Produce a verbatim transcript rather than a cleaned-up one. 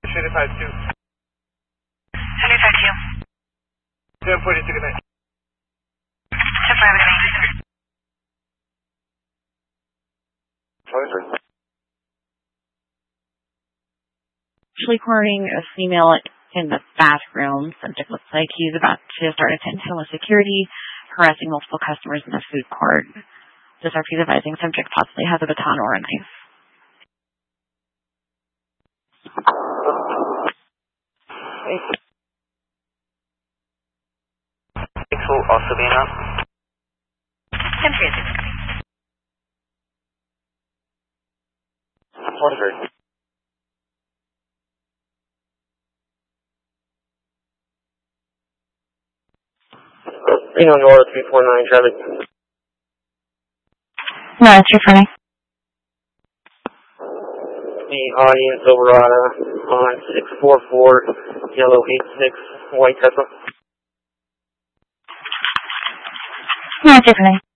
seventy-five two. seventy-five two. seven forty-two, good night. ten five, good night. Actually cornering a female in the bathroom. Subject looks like he's about to start attempting with security, harassing multiple customers in the food court. This R P is advising subject possibly has a baton or a knife. six will also be enough. ten three, six. Forty-three. Reno North three four nine, traffic. No, it's three four nine. The audience over uh, on six four four, yellow eight six, white Tesla. No, it's three four nine.